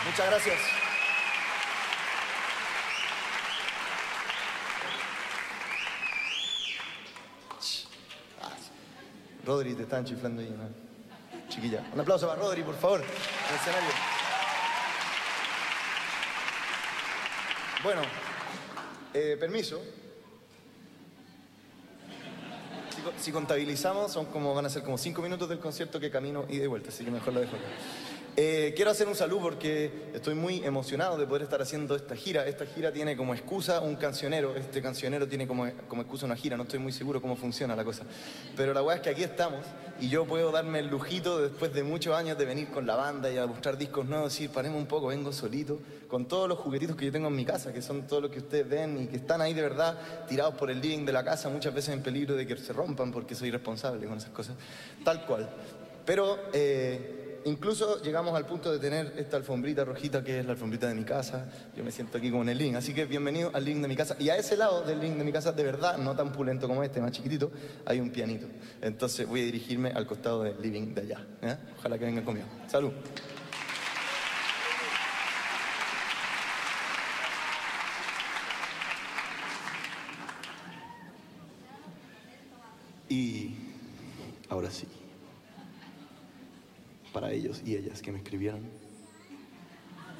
Muchas gracias. Rodri, te están chiflando ahí, ¿no? Chiquilla. Un aplauso para Rodri, por favor, en el escenario. Bueno, permiso. Si contabilizamos, van a ser como 5 minutos del concierto que camino y de vuelta, así que mejor lo dejo acá. Quiero hacer un saludo porque estoy muy emocionado de poder estar haciendo esta gira. Esta gira tiene como excusa un cancionero. Este cancionero tiene como excusa una gira. No estoy muy seguro cómo funciona la cosa. Pero la weá es que aquí estamos y yo puedo darme el lujito después de muchos años de venir con la banda y a buscar discos nuevos, decir, paremos un poco, vengo solito, con todos los juguetitos que yo tengo en mi casa, que son todo lo que ustedes ven y que están ahí de verdad, tirados por el living de la casa, muchas veces en peligro de que se rompan porque soy responsable con esas cosas. Tal cual. Pero incluso llegamos al punto de tener esta alfombrita rojita que es la alfombrita de mi casa. Yo me siento aquí como en el living, así que bienvenido al living de mi casa. Y a ese lado del living de mi casa, de verdad, no tan pulento como este, más chiquitito, hay un pianito. Entonces voy a dirigirme al costado del living de allá. Ojalá que vengan conmigo. Salud. Y ahora sí, para ellos y ellas que me escribieron,